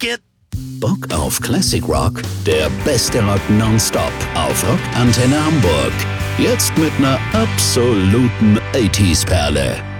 it. Bock auf Classic Rock? Der beste Rock nonstop auf Rockantenne Hamburg. Jetzt mit einer absoluten 80s-Perle.